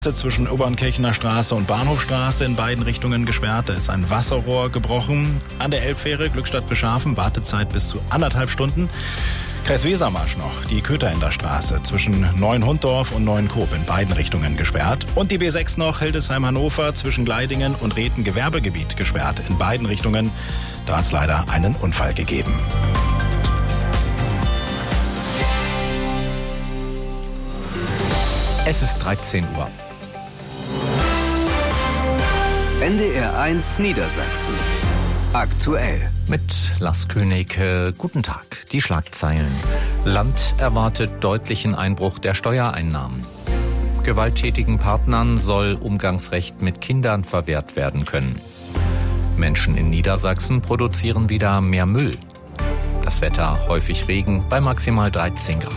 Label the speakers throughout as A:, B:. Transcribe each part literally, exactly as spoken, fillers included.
A: Zwischen Obernkirchener Straße und Bahnhofstraße in beiden Richtungen gesperrt. Da ist ein Wasserrohr gebrochen. An der Elbfähre Glückstadt-Beschafen Wartezeit bis zu anderthalb Stunden. Kreis Wesermarsch noch, die Kötherender Straße zwischen Neuenhunddorf und Neuenkoop in beiden Richtungen gesperrt. Und die B sechs noch, Hildesheim-Hannover zwischen Gleidingen und Reten Gewerbegebiet gesperrt in beiden Richtungen. Da hat es leider einen Unfall gegeben.
B: Es ist dreizehn Uhr.
C: N D R eins Niedersachsen. Aktuell.
B: Mit Lars König. Guten Tag. Die Schlagzeilen. Land erwartet deutlichen Einbruch der Steuereinnahmen. Gewalttätigen Partnern soll Umgangsrecht mit Kindern verwehrt werden können. Menschen in Niedersachsen produzieren wieder mehr Müll. Das Wetter häufig Regen bei maximal dreizehn Grad.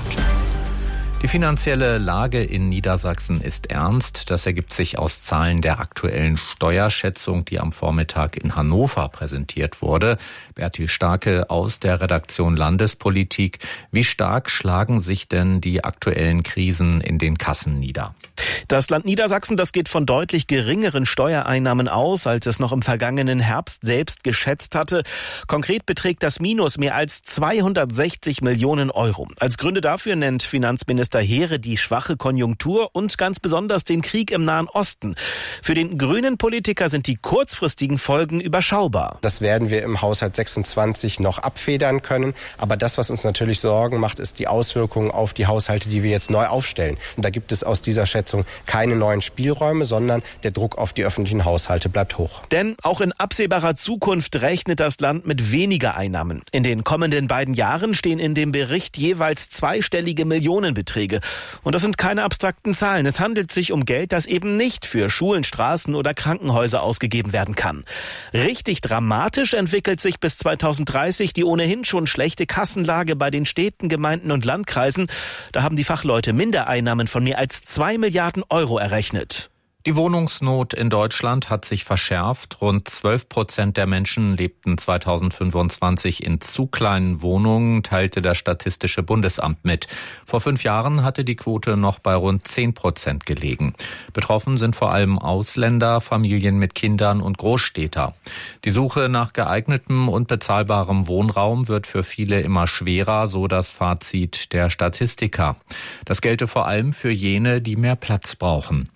B: Die finanzielle Lage in Niedersachsen ist ernst. Das ergibt sich aus Zahlen der aktuellen Steuerschätzung, die am Vormittag in Hannover präsentiert wurde. Bertil Starke aus der Redaktion Landespolitik. Wie stark schlagen sich denn die aktuellen Krisen in den Kassen nieder?
D: Das Land Niedersachsen, das geht von deutlich geringeren Steuereinnahmen aus, als es noch im vergangenen Herbst selbst geschätzt hatte. Konkret beträgt das Minus mehr als zweihundertsechzig Millionen Euro. Als Gründe dafür nennt Finanzminister Heere die schwache Konjunktur und ganz besonders den Krieg im Nahen Osten. Für den grünen Politiker sind die kurzfristigen Folgen überschaubar.
E: Das werden wir im Haushalt sechsundzwanzig noch abfedern können. Aber das, was uns natürlich Sorgen macht, ist die Auswirkungen auf die Haushalte, die wir jetzt neu aufstellen. Und da gibt es aus dieser Schätzung keine neuen Spielräume, sondern der Druck auf die öffentlichen Haushalte bleibt hoch.
D: Denn auch in absehbarer Zukunft rechnet das Land mit weniger Einnahmen. In den kommenden beiden Jahren stehen in dem Bericht jeweils zweistellige Millionenbeträge. Und das sind keine abstrakten Zahlen. Es handelt sich um Geld, das eben nicht für Schulen, Straßen oder Krankenhäuser ausgegeben werden kann. Richtig dramatisch entwickelt sich bis zweitausenddreißig die ohnehin schon schlechte Kassenlage bei den Städten, Gemeinden und Landkreisen. Da haben die Fachleute Mindereinnahmen von mehr als zwei Milliarden Euro errechnet.
B: Die Wohnungsnot in Deutschland hat sich verschärft. Rund zwölf Prozent der Menschen lebten zweitausendfünfundzwanzig in zu kleinen Wohnungen, teilte das Statistische Bundesamt mit. Vor fünf Jahren hatte die Quote noch bei rund zehn Prozent gelegen. Betroffen sind vor allem Ausländer, Familien mit Kindern und Großstädter. Die Suche nach geeignetem und bezahlbarem Wohnraum wird für viele immer schwerer, so das Fazit der Statistiker. Das gelte vor allem für jene, die mehr Platz brauchen.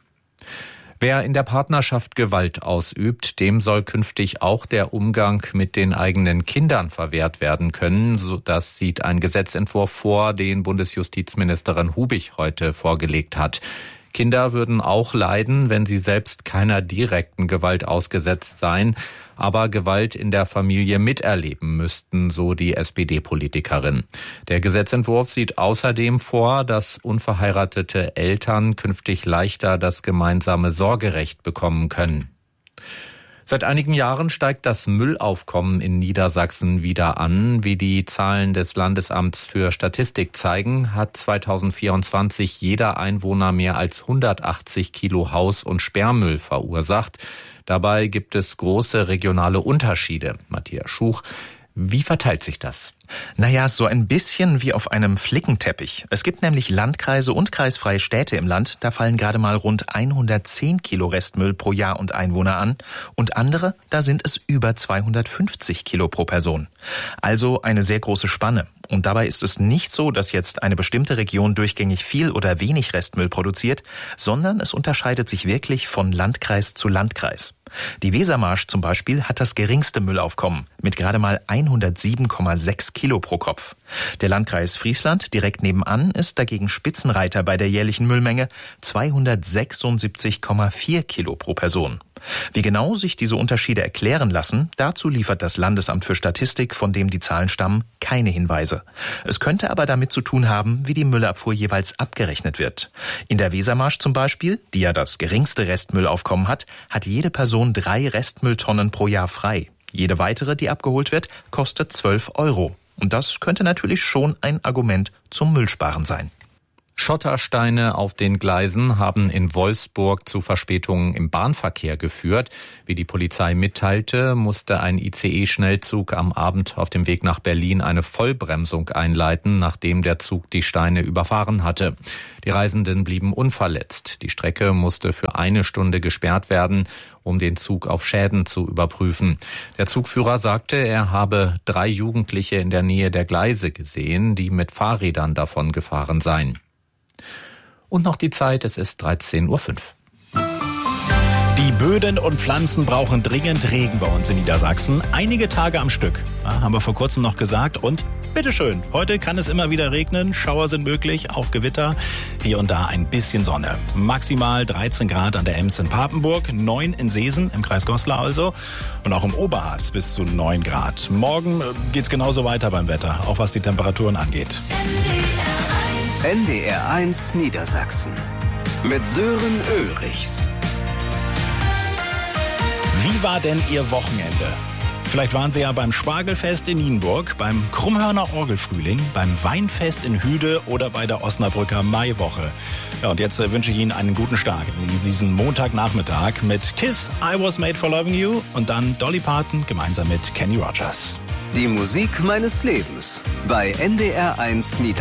B: Wer in der Partnerschaft Gewalt ausübt, dem soll künftig auch der Umgang mit den eigenen Kindern verwehrt werden können. Das sieht ein Gesetzentwurf vor, den Bundesjustizministerin Hubich heute vorgelegt hat. Kinder würden auch leiden, wenn sie selbst keiner direkten Gewalt ausgesetzt seien, aber Gewalt in der Familie miterleben müssten, so die S P D-Politikerin. Der Gesetzentwurf sieht außerdem vor, dass unverheiratete Eltern künftig leichter das gemeinsame Sorgerecht bekommen können. Seit einigen Jahren steigt das Müllaufkommen in Niedersachsen wieder an. Wie die Zahlen des Landesamts für Statistik zeigen, hat zweitausendvierundzwanzig jeder Einwohner mehr als hundertachtzig Kilo Haus- und Sperrmüll verursacht. Dabei gibt es große regionale Unterschiede. Matthias Schuch, wie verteilt sich das?
F: Naja, so ein bisschen wie auf einem Flickenteppich. Es gibt nämlich Landkreise und kreisfreie Städte im Land, da fallen gerade mal rund hundertzehn Kilo Restmüll pro Jahr und Einwohner an. Und andere, da sind es über zweihundertfünfzig Kilo pro Person. Also eine sehr große Spanne. Und dabei ist es nicht so, dass jetzt eine bestimmte Region durchgängig viel oder wenig Restmüll produziert, sondern es unterscheidet sich wirklich von Landkreis zu Landkreis. Die Wesermarsch zum Beispiel hat das geringste Müllaufkommen mit gerade mal hundertsieben Komma sechs Kilo pro Kopf. Der Landkreis Friesland direkt nebenan ist dagegen Spitzenreiter bei der jährlichen Müllmenge, zweihundertsechsundsiebzig Komma vier Kilo pro Person. Wie genau sich diese Unterschiede erklären lassen, dazu liefert das Landesamt für Statistik, von dem die Zahlen stammen, keine Hinweise. Es könnte aber damit zu tun haben, wie die Müllabfuhr jeweils abgerechnet wird. In der Wesermarsch zum Beispiel, die ja das geringste Restmüllaufkommen hat, hat jede Person drei Restmülltonnen pro Jahr frei. Jede weitere, die abgeholt wird, kostet zwölf Euro. Und das könnte natürlich schon ein Argument zum Müllsparen sein.
B: Schottersteine auf den Gleisen haben in Wolfsburg zu Verspätungen im Bahnverkehr geführt. Wie die Polizei mitteilte, musste ein I C E-Schnellzug am Abend auf dem Weg nach Berlin eine Vollbremsung einleiten, nachdem der Zug die Steine überfahren hatte. Die Reisenden blieben unverletzt. Die Strecke musste für eine Stunde gesperrt werden, um den Zug auf Schäden zu überprüfen. Der Zugführer sagte, er habe drei Jugendliche in der Nähe der Gleise gesehen, die mit Fahrrädern davon gefahren seien. Und noch die Zeit, es ist dreizehn Uhr fünf.
A: Die Böden und Pflanzen brauchen dringend Regen bei uns in Niedersachsen. Einige Tage am Stück, ja, haben wir vor kurzem noch gesagt. Und bitteschön, heute kann es immer wieder regnen. Schauer sind möglich, auch Gewitter. Hier und da ein bisschen Sonne. Maximal dreizehn Grad an der Ems in Papenburg, neun in Seesen, im Kreis Goslar also. Und auch im Oberharz bis zu neun Grad. Morgen geht's genauso weiter beim Wetter, auch was die Temperaturen angeht.
C: N D R eins Niedersachsen mit Sören Ulrichs.
A: Wie war denn Ihr Wochenende? Vielleicht waren Sie ja beim Spargelfest in Nienburg, beim Krummhörner Orgelfrühling, beim Weinfest in Hüde oder bei der Osnabrücker Maiwoche. Ja, und jetzt äh, wünsche ich Ihnen einen guten Start in diesen Montagnachmittag mit Kiss, I Was Made for Loving You und dann Dolly Parton gemeinsam mit Kenny Rogers.
C: Die Musik meines Lebens bei N D R eins Niedersachsen.